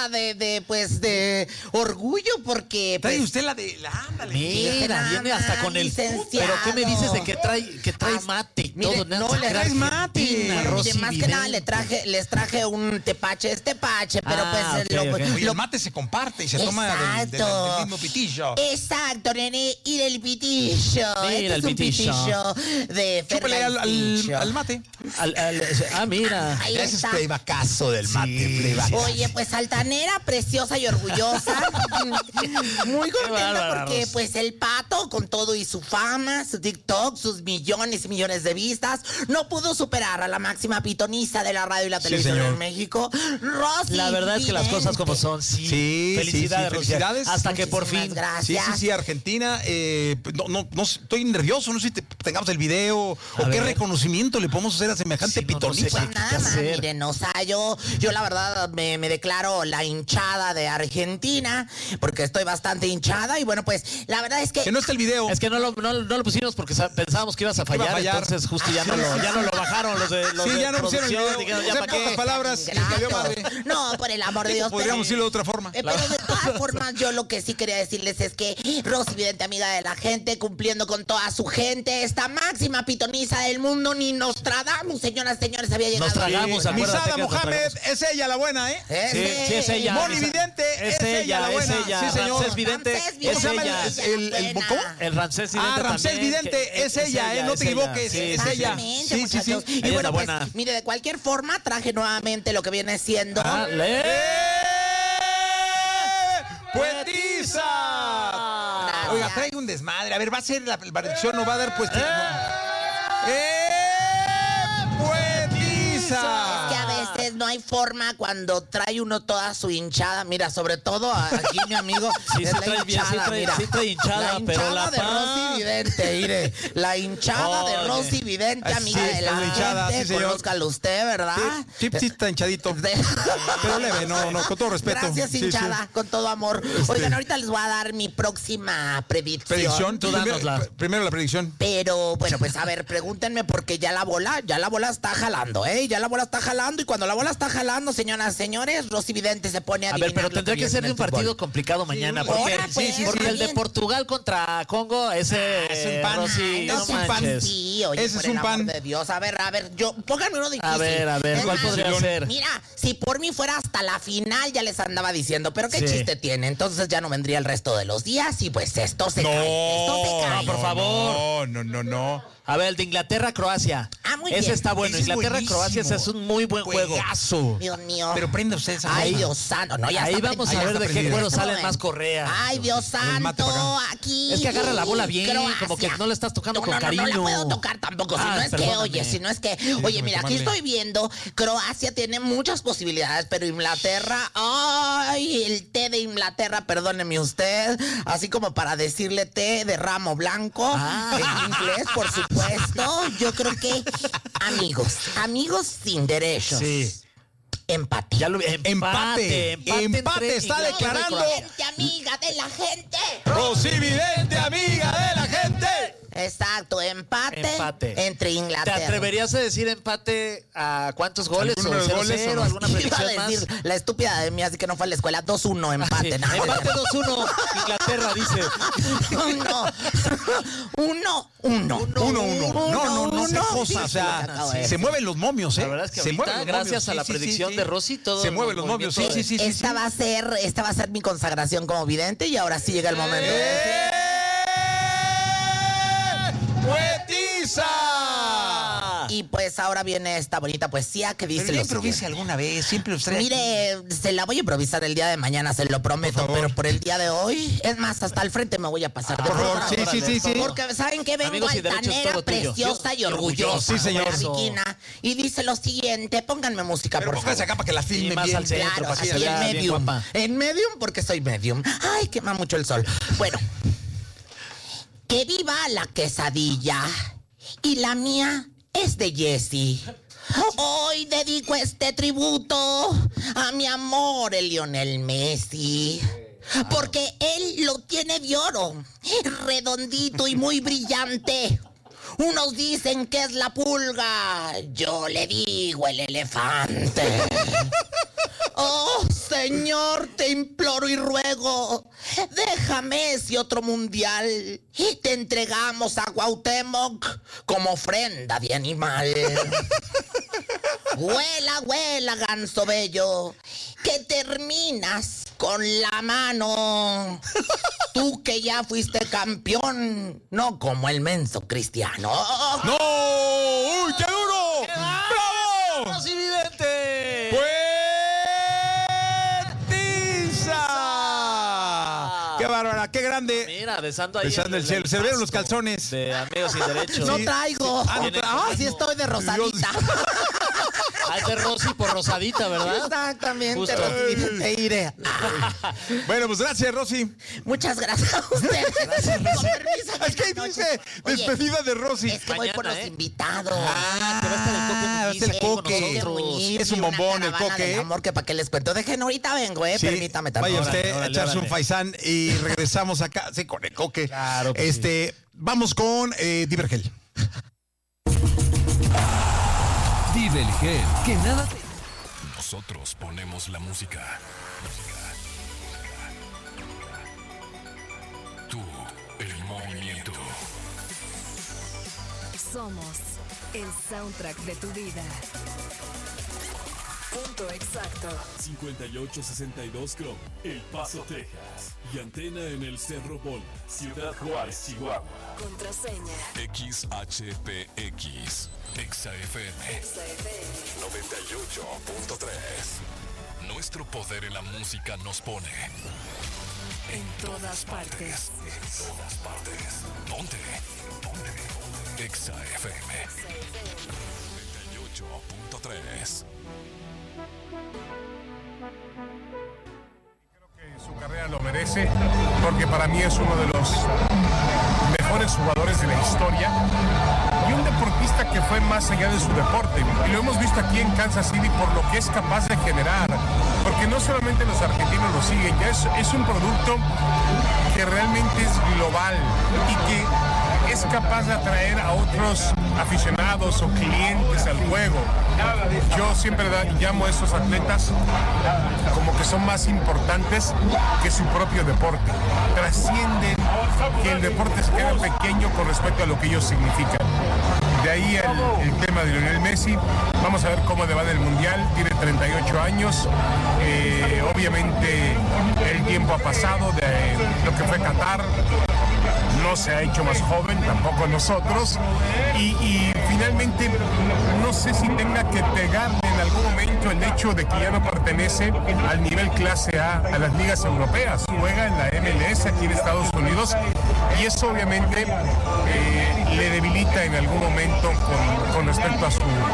cargada de orgullo porque... Trae pues, usted ándale. Mira, viene hasta con el... Pero ¿qué me dices de que trae mate y mire, todo? no, le traes mate. Mire, más que nada les traje un tepache, pero Oye, el mate se comparte y se toma del mismo pitillo. Exacto, nene, y del pitillo. Mira, Este el es un pitillo. de Chúpale al mate. Mira. Ahí Ese es está. playbacazo del mate, playback. Oye, pues altanera, preciosa y orgullosa. Muy contenta bárbaros. porque pues el Pato, con todo y su fama, su TikTok, sus millones y millones de vistas, no pudo superar a la máxima pitonisa de la radio y la televisión señor. en México, Rosy. La verdad es que las cosas como son. Sí, felicidades, sí, Rosy. felicidades. Hasta que por fin. Gracias. Sí, Argentina. No estoy nervioso, no sé si tengamos el video o qué reconocimiento le podemos hacer a semejante Sí, no pitonisa. sé Pues nada más, miren, o sea, yo la verdad me declaro la hinchada de Argentina, porque estoy bastante hinchada, y bueno, pues la verdad es que... Que no está el video. Es que no lo pusimos porque pensábamos que ibas a fallar, entonces justo ya no lo bajaron los de ya no pusieron el video. dijeron, ya O sea, para pocas qué. palabras, Grato. les cayó madre. No, por el amor de Dios. Podríamos decirlo de otra forma. Pero de todas formas, yo lo que sí quería decirles es que Rosy Vidente, amiga de la gente, cumpliendo con toda su gente, esta máxima pitonisa del mundo, ni Nostradamus, señoras y señores, había llegado. Nos tragamos, acuérdate Misada que nos Mohamed, tragamos. es ella la buena, ¿eh? Sí, es ella. Moni Vidente, es ella la buena. Es ella. Sí, señor. Ramsés Vidente, Ramsés es Vidente, ella. ¿Cómo? El Ramsés Vidente Ramsés también, Vidente, es ella, no te equivoques, es ella. Exactamente, Sí. muchachos. Y Ella es bueno, la pues, buena. mire, de cualquier forma, traje nuevamente lo que viene siendo... ¡Poetisa! Gracias. Oiga, traigo un desmadre. A ver, ¿va a ser la predicción o va a dar pues? ¡Poetisa! Es que a veces no hay forma cuando trae uno toda su hinchada. Mira, sobre todo aquí mi amigo. Sí, es sí la trae bien, hinchada, mira. sí trae hinchada, pero la de Rosy Vidente, mire. La hinchada de Oye. Rosy Vidente, amiga Sí, de la la hinchada, gente. sí, señor. Conózcalo usted, ¿verdad? Sí, está hinchadito. Pero leve, no, con todo respeto. Gracias, Sí, hinchada, con todo amor. Oigan, ahorita les voy a dar mi próxima predicción. Predicción. Tú dánosla. Primero la predicción. Pero, bueno, pues a ver, pregúntenme porque ya la bola está jalando, ¿eh? Ya la bola está jalando, y cuando la bola está jalando, señoras, señores, Rosy Vidente se pone a A adivinar. ver, pero lo tendría que viene ser en de el un partido fútbol. complicado mañana. Porque, Ahora, pues, porque está el de bien. Portugal contra Congo, ese es un pan. Rosy, No, no es un pan. manches. Sí, oye, Ese por es un el amor pan. de Dios. A ver, yo, pónganme uno difícil. A ver, Es ¿cuál más, podría ser? Mira, si por mí fuera hasta la final, ya les andaba diciendo, pero qué Sí. chiste tiene. Entonces ya no vendría el resto de los días y pues esto se cae. Esto se cae. por favor. No. A ver, el de Inglaterra-Croacia. Muy Ese bien. está bueno. Ese es Inglaterra-Croacia ese es un muy buen juego. Juegazo. Dios mío. Pero prende usted esa Ay, cosa. Dios santo. No, ya Ahí está vamos a prendido. ver de qué prendida. cuero Está salen bueno. más correas. Ay, Dios El mate para santo, acá. aquí. Es que agarra la bola bien, Croacia. como que no le estás tocando con No cariño. la puedo tocar tampoco. Si Ah, no es que, perdóname. oye, oye, mira, aquí estoy viendo, Croacia tiene muchas posibilidades, pero Inglaterra, ay, el té de Inglaterra, perdóneme usted, así como para decirle té de ramo blanco, en inglés, por supuesto. Yo creo que, amigos sin derechos. Sí. Empate. Ya lo Empate entre está Inglaterra y declarando. Croacia. Gente amiga de la gente. Rosy Vidente, amiga de la gente. Exacto, empate entre ¿Te Inglaterra. atreverías a decir empate a cuántos goles? ¿Algún ¿O número de goles 0-0? o no? ¿Alguna Iba predicción a más? decir la estúpida de mí, así que no fue a la escuela. 2-1, empate. Sí. Nada. Empate 2-1, Inglaterra dice. 1-1. No se cosa, o sea, se mueven los momios, ¿eh? La verdad es que se ahorita, mueven los gracias momios. a la Sí, predicción de Rosy, todo se el mueven los momios, movimiento sí. Esta va a ser mi consagración como vidente, y ahora sí llega el momento. ¡Poetisa! Y pues ahora viene esta bonita poesía que dice Pero ya lo improvise siguiente. alguna vez, siempre usted. Mire, se la voy a improvisar el día de mañana, se lo prometo, Por favor. pero por el día de hoy, es más, hasta el frente me voy a pasar. Por favor, sí. Porque saben que vengo Amigos y derechos, altanera, todo tuyo. preciosa y orgullosa. Sí, señor. Bariquina. Y dice lo siguiente, pónganme música, Pero por favor. póngase acá para que la filmen más bien. al centro, Claro, para que así se en vea bien medium. guapa. En medium porque soy medium. Ay, quema mucho el sol. Bueno, que viva la quesadilla. Y la mía es de Jessie. Hoy dedico este tributo a mi amor, el Lionel Messi. Porque él lo tiene de oro, redondito y muy brillante. Unos dicen que es la pulga, yo le digo el elefante. Oh, Señor, te imploro y ruego, déjame ese otro mundial y te entregamos a Cuauhtémoc como ofrenda de animal. Vuela, vuela, ganso bello, que terminas con la mano. Tú que ya fuiste campeón, no como el menso Cristiano. ¡No! ¡Uy, qué duro! ¡Bravo! ¡Rosy Vidente! ¡Puentiza! ¡Qué bárbara! ¡Qué grande! Mira, besando ahí. Besando el cielo. Se le vieron los calzones. De Amigos Sin Derechos. No Sí. traigo. Sí estoy de rosadita. Al de Rosy por rosadita, ¿verdad? Exactamente, Justo. Rosy, te iré. Bueno, pues gracias, Rosy. Muchas gracias a ustedes. Con permiso. Es que dice Oye, despedida de Rosy. es que voy por los invitados. Te va a estar el Coque Ah, Muñiz es el ahí con Coque. nosotros. Es un bombón, el Coque. Amor, que para qué les cuento. Dejen, ahorita vengo, Sí, permítame también. vaya usted a Órale, echarse un órale. faisán y regresamos acá, sí, con el Coque. Claro que Vamos con Divergel. Divergel, que nada te... Nosotros ponemos la música. Tú, el movimiento. Somos el soundtrack de tu vida. Punto exacto. 5862 Chrome, El Paso, Texas. Y antena en el Cerro Bola, Ciudad Juárez, Chihuahua. Contraseña. XHPX. XFM 98.3. Nuestro poder en la música nos pone En todas partes. En todas partes. Ponte. XFM 98.3. Su carrera lo merece porque para mí es uno de los mejores jugadores de la historia y un deportista que fue más allá de su deporte, y lo hemos visto aquí en Kansas City por lo que es capaz de generar, porque no solamente los argentinos lo siguen, ya es un producto que realmente es global y que es capaz de atraer a otros aficionados o clientes al juego. Yo siempre llamo a estos atletas como que son más importantes que su propio deporte. Trascienden que el deporte se queda pequeño con respecto a lo que ellos significan. De ahí el tema de Lionel Messi. Vamos a ver cómo le va en el Mundial. Tiene 38 años. Obviamente el tiempo ha pasado de lo que fue Qatar. No se ha hecho más joven, tampoco nosotros. Y finalmente, no sé si tenga que pegarle en algún momento el hecho de que ya no pertenece al nivel clase A, a las ligas europeas. Juega en la MLS aquí en Estados Unidos y eso obviamente le debilita en algún momento con respecto a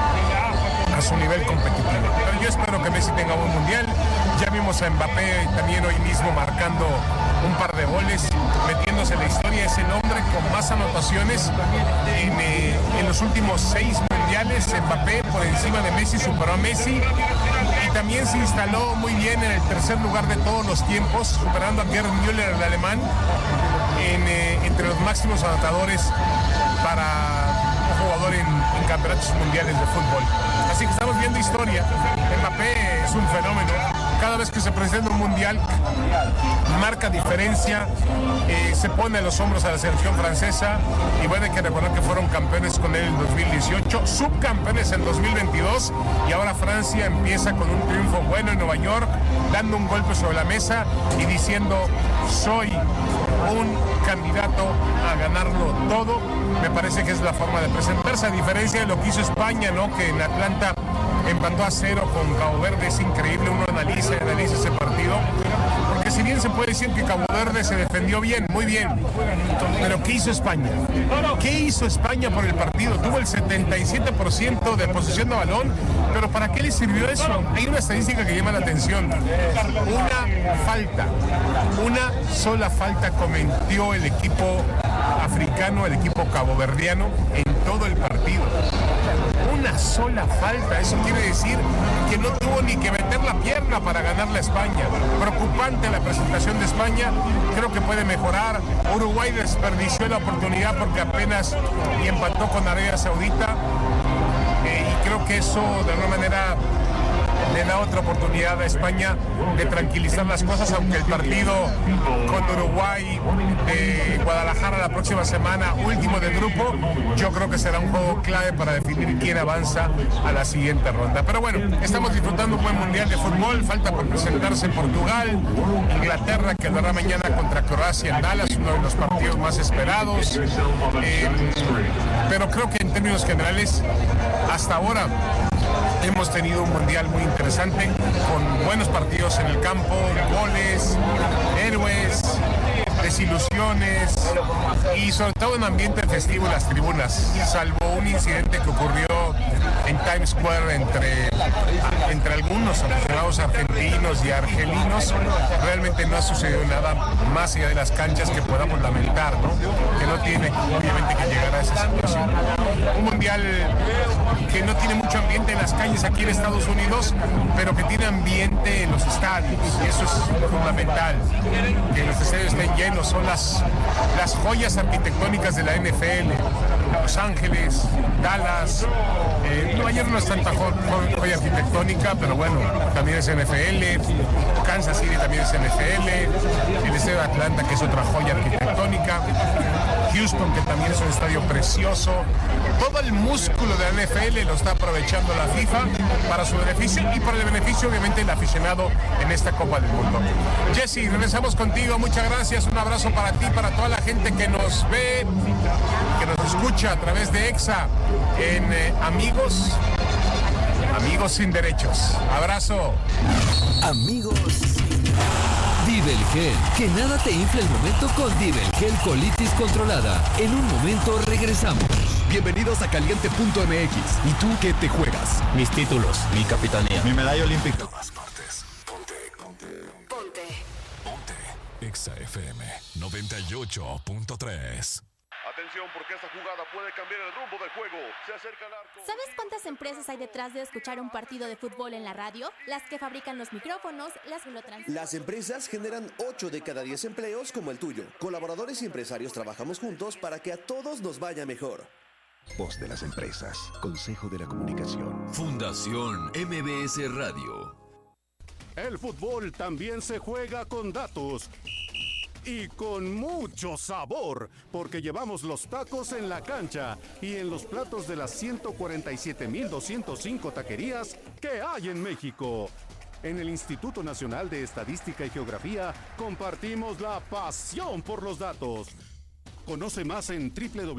su nivel competitivo. Pero yo espero que Messi tenga un mundial. Ya vimos a Mbappé también hoy mismo marcando un par de goles, metiéndose en la historia. Es el hombre con más anotaciones en los últimos 6 mundiales. Mbappé por encima de Messi superó a Messi y también se instaló muy bien en el tercer lugar de todos los tiempos, superando a Gerd Müller, el alemán, entre los máximos anotadores para un jugador en campeonatos mundiales de fútbol. Así que estamos viendo historia. Mbappé es un fenómeno. Cada vez que se presenta un mundial, marca diferencia, se pone a los hombros a la selección francesa y bueno, hay que recordar que fueron campeones con él en 2018, subcampeones en 2022 y ahora Francia empieza con un triunfo bueno en Nueva York, dando un golpe sobre la mesa y diciendo: soy un candidato a ganarlo todo. Me parece que es la forma de presentarse, a diferencia de lo que hizo España, ¿no? Que en Atlanta empató a 0 con Cabo Verde. Es increíble, uno analiza ese partido, porque si bien se puede decir que Cabo Verde se defendió bien, muy bien, pero ¿qué hizo España? ¿Qué hizo España por el partido? Tuvo el 77% de posesión de balón, pero ¿para qué le sirvió eso? Hay una estadística que llama la atención. Una sola falta cometió el equipo africano, el equipo caboverdiano en todo el partido. Una sola falta, eso quiere decir que no tuvo ni que meter la pierna para ganarle a España. Preocupante la presentación de España, creo que puede mejorar. Uruguay desperdició la oportunidad porque apenas y empató con Arabia Saudita y creo que eso de alguna manera le da otra oportunidad a España de tranquilizar las cosas, aunque el partido con Uruguay de Guadalajara la próxima semana, último del grupo, yo creo que será un juego clave para definir quién avanza a la siguiente ronda. Pero bueno, estamos disfrutando un buen mundial de fútbol, falta por presentarse Portugal, Inglaterra que dará mañana contra Croacia en Dallas, uno de los partidos más esperados, pero creo que en términos generales hasta ahora hemos tenido un mundial muy interesante, con buenos partidos en el campo, goles, héroes, desilusiones y sobre todo un ambiente festivo en las tribunas, salvo un incidente que ocurrió en Times Square entre algunos aficionados argentinos y argelinos. Realmente no ha sucedido nada más allá de las canchas que podamos lamentar, ¿no? Que no tiene obviamente que llegar a esa situación. Un mundial que no tiene mucho ambiente en las calles aquí en Estados Unidos, pero que tiene ambiente en los estadios, y eso es fundamental, que los estadios estén llenos. Son las joyas arquitectónicas de la NFL. Los Ángeles, Dallas, Nueva York no es tanta joya arquitectónica, pero bueno, también es NFL. Kansas City también es NFL. El estadio de Atlanta, que es otra joya arquitectónica. Houston, que también es un estadio precioso. Todo el músculo de la NFL lo está aprovechando la FIFA para su beneficio y para el beneficio obviamente del aficionado en esta Copa del Mundo. Jesse, regresamos contigo, muchas gracias, un abrazo para ti, para toda la gente que nos ve, que nos escucha a través de EXA en Amigos sin Derechos. Abrazo. Amigos Divelgel, que nada te infle el momento con Divelgel colitis controlada. En un momento regresamos. Bienvenidos a Caliente.mx. ¿Y tú qué te juegas? Mis títulos, mi capitanía, mi medalla olímpica. Todas partes. Ponte. Exa FM 98.3. Atención, porque esta jugada puede cambiar el rumbo del juego. Se acerca al arco. ¿Sabes cuántas empresas hay detrás de escuchar un partido de fútbol en la radio? Las que fabrican los micrófonos, las que lo transmiten. Las empresas generan 8 de cada 10 empleos como el tuyo. Colaboradores y empresarios trabajamos juntos para que a todos nos vaya mejor. Voz de las empresas. Consejo de la Comunicación. Fundación MBS Radio. El fútbol también se juega con datos. Y con mucho sabor, porque llevamos los tacos en la cancha y en los platos de las 147,205 taquerías que hay en México. En el Instituto Nacional de Estadística y Geografía compartimos la pasión por los datos. Conoce más en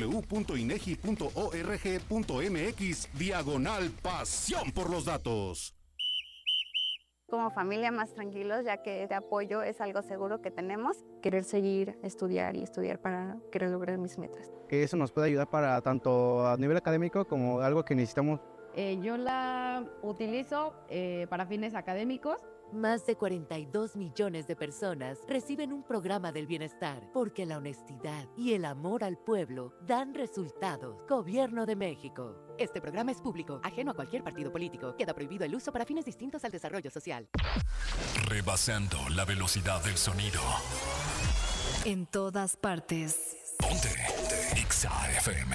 www.inegi.org.mx/pasión por los datos. Como familia más tranquilos, ya que este apoyo es algo seguro que tenemos. Querer seguir, estudiar para querer lograr mis metas. Que eso nos puede ayudar para tanto a nivel académico como algo que necesitamos. Yo la utilizo para fines académicos. Más de 42 millones de personas reciben un programa del bienestar porque la honestidad y el amor al pueblo dan resultados. Gobierno de México. Este programa es público, ajeno a cualquier partido político. Queda prohibido el uso para fines distintos al desarrollo social. Rebasando la velocidad del sonido. En todas partes. Ponte. Exa FM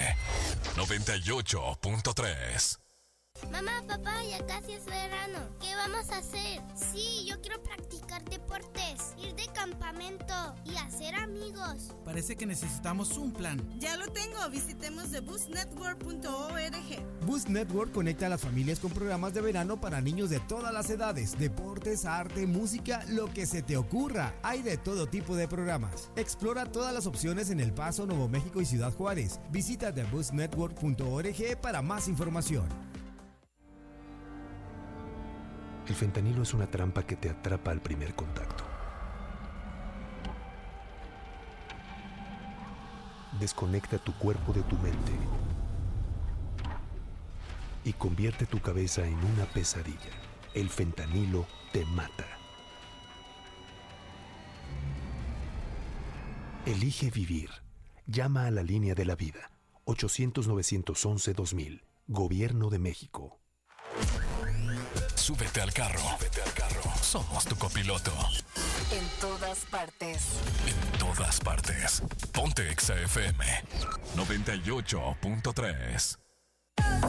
98.3. Mamá, papá, ya casi es verano. ¿Qué vamos a hacer? Sí, yo quiero practicar deportes, ir de campamento y hacer amigos. Parece que necesitamos un plan. Ya lo tengo, visitemos theboostnetwork.org. Boost Network conecta a las familias con programas de verano para niños de todas las edades, deportes, arte, música, lo que se te ocurra. Hay de todo tipo de programas. Explora todas las opciones en El Paso, Nuevo México y Ciudad Juárez. Visita theboostnetwork.org para más información. El fentanilo es una trampa que te atrapa al primer contacto. Desconecta tu cuerpo de tu mente y convierte tu cabeza en una pesadilla. El fentanilo te mata. Elige vivir. Llama a la línea de la vida. 800-911-2000. Gobierno de México. Súbete al carro. Somos tu copiloto. En todas partes. Ponte Exa FM 98.3.